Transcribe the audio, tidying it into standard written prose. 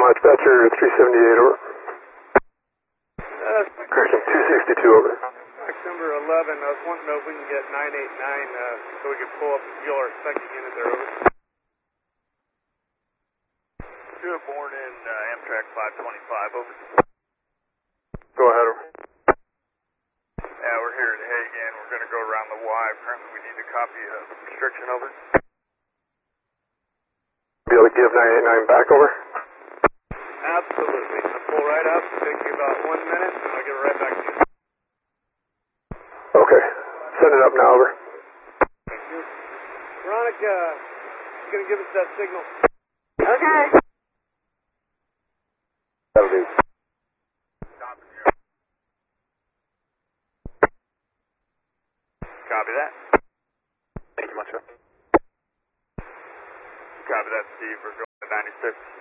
Dispatcher 378, over. Correction, 262, over. Number 11, I was wanting to know if we can get 989 so we can pull up the fuel or second unit there, over. Born in Amtrak 525, over. Go ahead, over. Yeah, we're here at Hagen. We're going to go around the Y. Apparently we need a copy of the restriction, over. Be able to give 989 back, over? Absolutely. I'll pull right up. It'll take you about 1 minute, and I'll get it right back to you. Okay. Send it up now, over. Thank you. Veronica, she's going to give us that signal. Okay. That'll do. Copy that. Thank you much, sir. Copy that, Steve. We're going to 96.